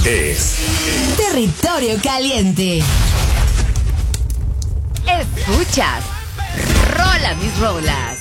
es Territorio Caliente. Escuchas Rola Mis Rolas.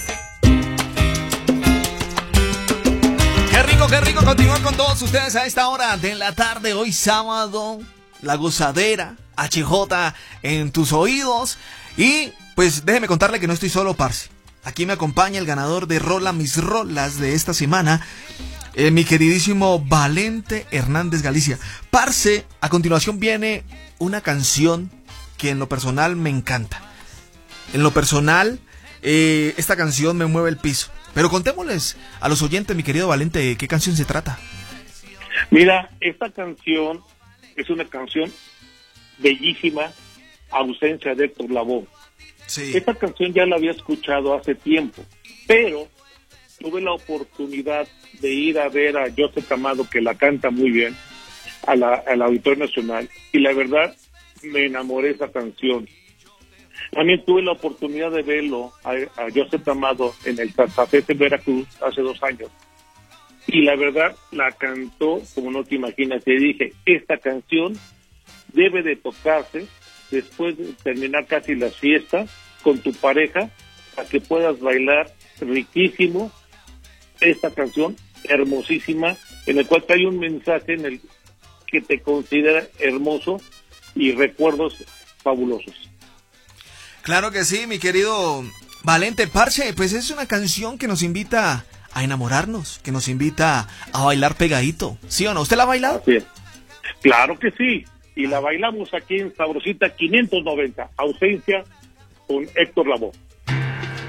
Qué rico continuar con todos ustedes a esta hora de la tarde, hoy sábado, la gozadera, HJ en tus oídos. Y pues déjeme contarle que no estoy solo, parce. Aquí me acompaña el ganador de Rola Mis Rolas de esta semana, mi queridísimo Valente Hernández Galicia. Parce, a continuación viene una canción que en lo personal me encanta. En lo personal, esta canción me mueve el piso. Pero contémosles a los oyentes, mi querido Valente, ¿de qué canción se trata? Mira, esta canción es una canción bellísima, Ausencia de Héctor Lavoe. Sí. Esta canción ya la había escuchado hace tiempo, pero tuve la oportunidad de ir a ver a Joseph Amado, que la canta muy bien, al Auditorio Nacional, y la verdad me enamoré de esa canción. También tuve la oportunidad de verlo a Joseph Amado en el Santa Fe de Veracruz hace 2 años. Y la verdad, la cantó como no te imaginas. Y dije, esta canción debe de tocarse después de terminar casi las fiestas con tu pareja, para que puedas bailar riquísimo esta canción hermosísima, en el cual hay un mensaje en el que te considera hermoso y recuerdos fabulosos. Claro que sí, mi querido Valente. Parce, pues es una canción que nos invita a enamorarnos, que nos invita a bailar pegadito. ¿Sí o no? ¿Usted la ha bailado? Así es. Claro que sí. Y la bailamos aquí en Sabrosita 590, Ausencia, con Héctor Lavoe.